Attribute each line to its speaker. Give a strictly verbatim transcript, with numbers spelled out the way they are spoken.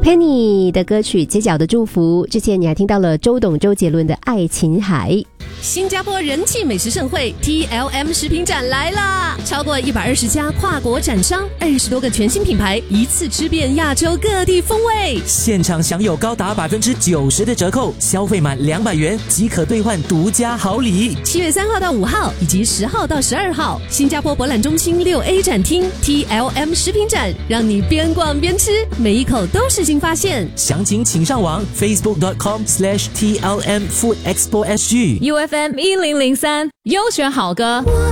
Speaker 1: Penny 的歌曲《街角的祝福》，之前你还听到了周董周杰伦的《爱琴海》。
Speaker 2: 新加坡人气美食盛会 T L M 食品展来啦！超过一百二十家跨国展商，二十多个全新品牌，一次吃遍亚洲各地风味。
Speaker 3: 现场享有高达百分之九十的折扣，消费满两百元即可兑换独家好礼。
Speaker 2: 七月三号到五号，以及十号到十二号，新加坡博览中心六 A 展厅 T L M 食品展，让你边逛边吃，每一口都是新发现。
Speaker 3: 详情请上网 facebook dot com slash T L M Food Expo S G。
Speaker 4: U F M 一零零三优选好歌。